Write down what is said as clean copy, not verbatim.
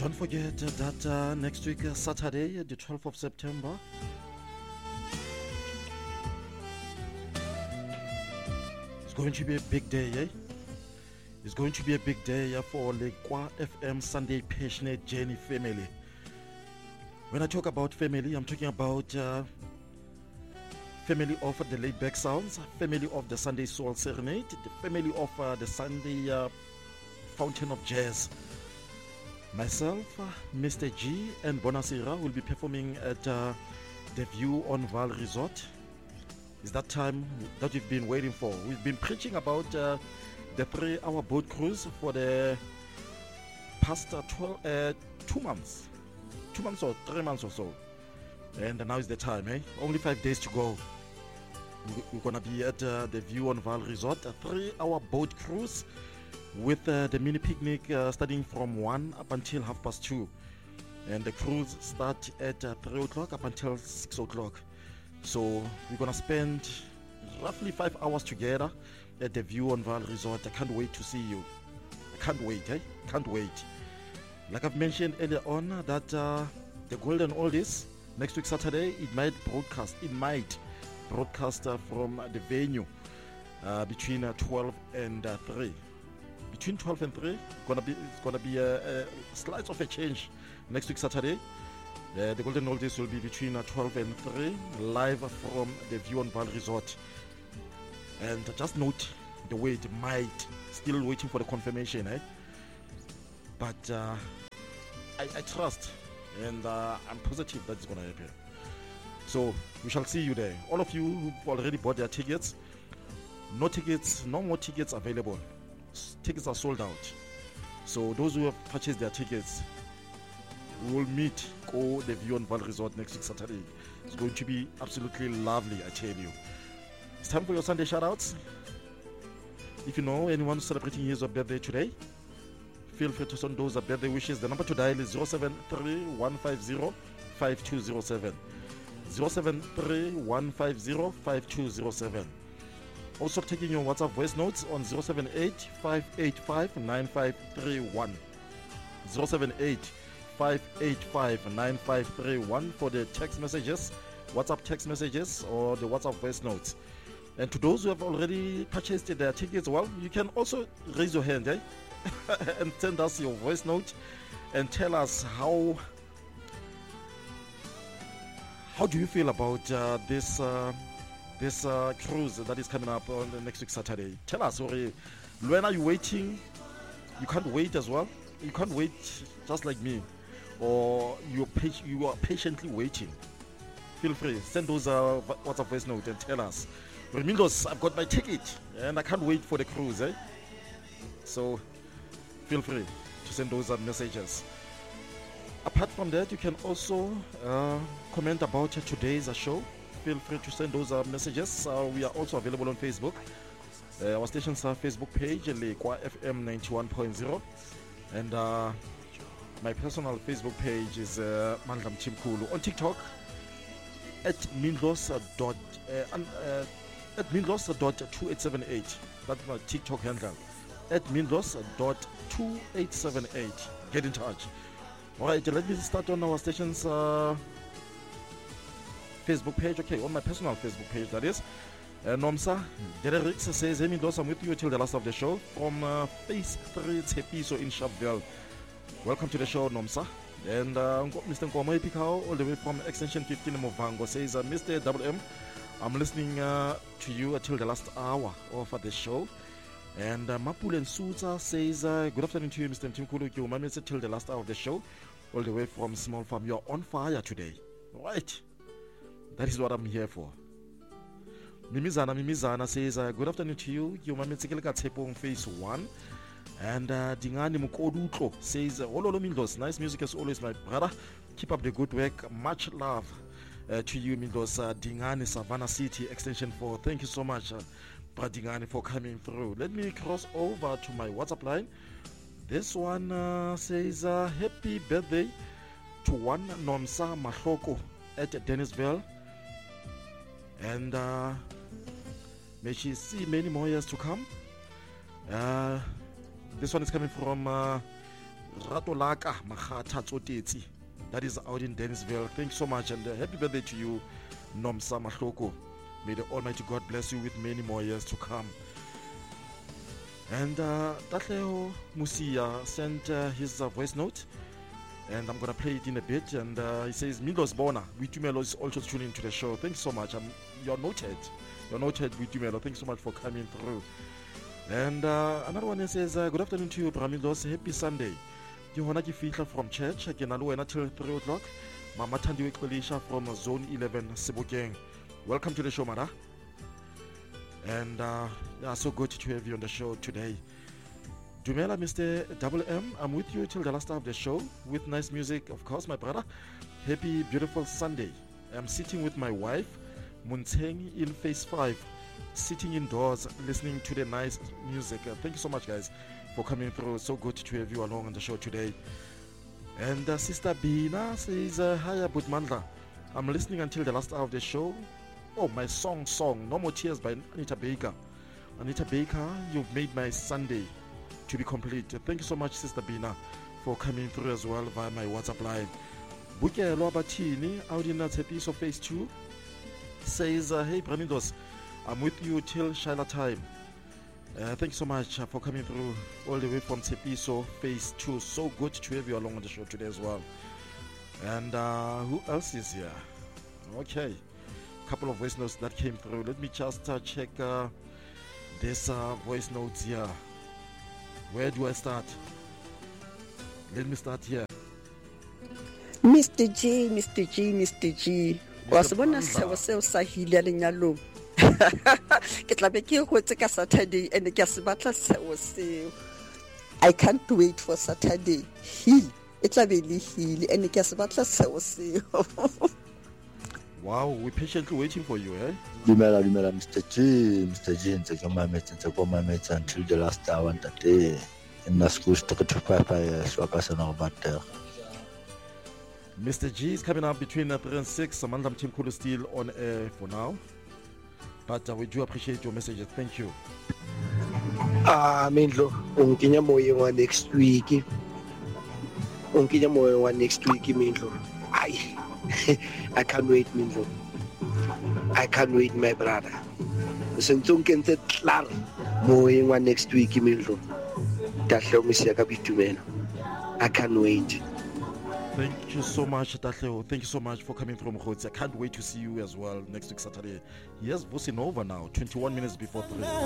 Don't forget that next week, Saturday, the 12th of September, it's going to be a big day, eh? It's going to be a big day for Lekwa FM Sunday Passionate Journey family. When I talk about family, I'm talking about family of the Laid Back Sounds, family of the Sunday Soul Serenade, the family of the Sunday Fountain of Jazz. Myself, Mr. G, and Bonasira will be performing at the View on Val Resort. It's that time that we've been waiting for. We've been preaching about the 3-hour boat cruise for the past 2 months. 2 months or 3 months or so. And now is the time, eh? Only 5 days to go. We're going to be at the View on Val Resort, a 3-hour boat cruise with the mini picnic starting from 1 up until 2:30. And the cruise starts at 3 o'clock up until 6 o'clock. So we're going to spend roughly 5 hours together at the View on Val Resort. I can't wait to see you. I can't wait, eh? Can't wait. Like I've mentioned earlier on, that the Golden Oldies, next week Saturday, it might broadcast from the venue between 12 and 3. Between 12 and 3, it's gonna be a slight of a change next week Saturday. The Golden Oldies will be between 12 and 3, live from the View on Val Resort. And just note the wait, might, still waiting for the confirmation, eh? But I trust, and I'm positive that it's gonna happen. So we shall see you there. All of you who've already bought their tickets, no more tickets available. Tickets are sold out. So those who have purchased their tickets, we will meet the View on Val Resort next week Saturday. It's going to be absolutely lovely, I tell you. It's time for your Sunday shoutouts. If you know anyone celebrating his or birthday today, feel free to send those birthday wishes. The number to dial is 073-150-5207. 073-150-5207. Also taking your WhatsApp voice notes on 078-585-9531. 078-585-9531 for the text messages, WhatsApp text messages, or the WhatsApp voice notes. And to those who have already purchased their tickets, well, you can also raise your hand, eh? and send us your voice note and tell us how do you feel about this cruise that is coming up on the next week Saturday. Tell us, when are you waiting? You can't wait as well. You can't wait just like me, or you are patiently waiting. Feel free, send those WhatsApp voice note and tell us, Remingos, I've got my ticket and I can't wait for the cruise, eh? So feel free to send those messages. Apart from that, you can also comment about today's show. Feel free to send those messages. We are also available on Facebook. Our station's Facebook page, Lekwa FM 91.0. And my personal Facebook page is Mandlam Chimkulu. On TikTok, at Mindlos.2878. That's my TikTok handle. At Mindlos.2878. Get in touch. Alright, let me start on our station's Facebook page. Okay, on my personal Facebook page, that is. Nomsa Derek says, "Hey, Mindlos, I'm with you till the last of the show from Phase 3 Tepiso in Sharpeville." Welcome to the show, Nomsa. And Mr. Nkomo Epikao, all the way from Extension 15 Movango, says, "Mr. WM, I'm listening to you till the last hour of the show." And Mapulen Suza says, "Good afternoon to you, Mr. Mtimkulu. You made till the last hour of the show, all the way from Small Farm. You're on fire today." Right. That is what I'm here for. Mimizana says, "Good afternoon to you. You made Tepong Phase 1. And Dingani Mukodutlo says, "Ololo Mindlos, nice music as always, my brother. Keep up the good work. Much love to you, Mindlos. Dingani, Savannah City, Extension 4. Thank you so much, Dingani, for coming through." Let me cross over to my WhatsApp line. This one says, "Happy birthday to one Nomsa Mahloko at Dennisville. And may she see many more years to come." This one is coming from Ratolaka Mahata Tsotetsi. That is out in Dennisville. Thanks so much, and happy birthday to you, Nomsa Mahloko. May the Almighty God bless you with many more years to come. And Tatleo Musia sent his voice note, and I'm gonna play it in a bit. And he says, Milos Bona, Witumelo is also tuning into the show. Thanks so much. You're noted. You're noted, Witumelo. Thanks so much for coming through. And another one says, good afternoon to you, Bramilos. Happy Sunday. Yohana Fitla from church. Again, until 3 o'clock. Mama Tandiwe Kwelisha from Zone 11, Sebokeng. Welcome to the show, Mara. And yeah, so good to have you on the show today. Dumela, Mr. Double M. I'm with you till the last hour of the show with nice music, of course, my brother. Happy, beautiful Sunday. I'm sitting with my wife, Munteng, in phase 5, sitting indoors, listening to the nice music. Thank you so much, guys, for coming through. So good to have you along on the show today. And Sister Bina says, hi, Budmandla. I'm listening until the last hour of the show. Oh, my song, No More Tears by Anita Baker. Anita Baker, you've made my Sunday to be complete. Thank you so much, Sister Bina, for coming through as well via my WhatsApp line. Buke Loabatini, out in Tepiso Phase 2, says, hey, Branidos, I'm with you till Shaila time. Thank you so much for coming through all the way from Tepiso Phase 2. So good to have you along on the show today as well. And who else is here? Okay, couple of voice notes that came through. Let me just check this voice notes here. Where do I start? Let me start here. Mr. G. Was bona se sa hile lenyalo. Ke tla be ke hotse ka Saturday and ke se batla se. I can't wait for Saturday. It tla be le hile and ke se batla se. Wow, we're patiently waiting for you, eh? Dumela, Mr. G, ntse ke mametse until the last hour that day. In the school, to 5 so I can about there. Mr. G is coming up between 3 and 6. Samantha Mtimkulu still on air for now. But we do appreciate your messages. Thank you. Mindlo, unginya moyo wa next week. Mindlo. I can't wait, Mindlo. I can't wait, my brother. Sentong kente klar moyo wa next week, Mindlo. I can't wait. Thank you so much, Tatleo. Thank you so much for coming from Mkhotsi. I can't wait to see you as well next week, Saturday. Yes, Vosinova now, 21 minutes before 3.